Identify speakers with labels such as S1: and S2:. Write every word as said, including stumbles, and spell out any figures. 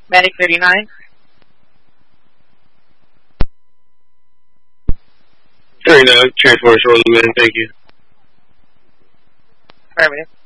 S1: Medic thirty-nine.
S2: thirty-nine, transport short limit, thank you.
S1: Affirmative.